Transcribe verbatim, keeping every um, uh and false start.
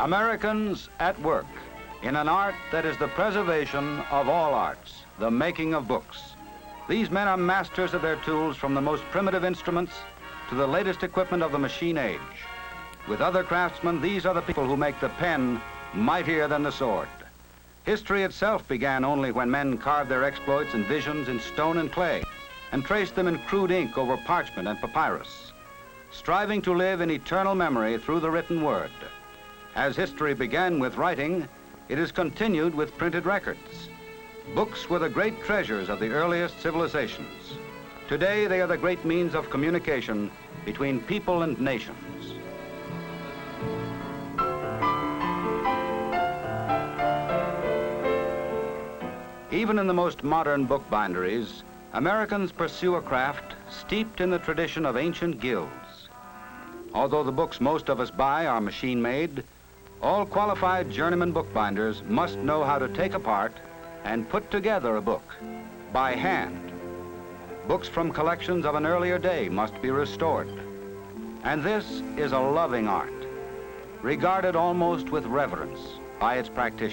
Americans at work in an art that is the preservation of all arts, the making of books. These men are masters of their tools, from the most primitive instruments to the latest equipment of the machine age. With other craftsmen, these are the people who make the pen mightier than the sword. History itself began only when men carved their exploits and visions in stone and clay and traced them in crude ink over parchment and papyrus, striving to live in eternal memory through the written word. As history began with writing, it is continued with printed records. Books were the great treasures of the earliest civilizations. Today, they are the great means of communication between people and nations. Even in the most modern bookbinderies, Americans pursue a craft steeped in the tradition of ancient guilds. Although the books most of us buy are machine-made, all qualified journeyman bookbinders must know how to take apart and put together a book by hand. Books from collections of an earlier day must be restored. And this is a loving art, regarded almost with reverence by its practitioners.